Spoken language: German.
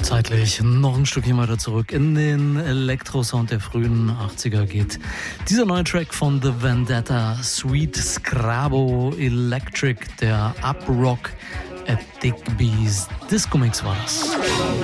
Zeitlich noch ein Stückchen weiter zurück in den Elektrosound der frühen 80er geht dieser neue Track von The Vendetta, Sweet Scrabo Electric, der Uprock at Digby's Disco Mix war das.